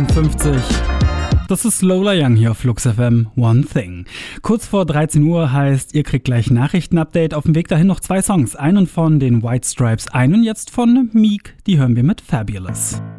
52. Das ist Lola Young hier auf Flux FM, One Thing. Kurz vor 13 Uhr heißt, ihr kriegt gleich Nachrichtenupdate. Auf dem Weg dahin noch 2 Songs. Einen von den White Stripes, einen jetzt von Meek. Die hören wir mit Fabulous.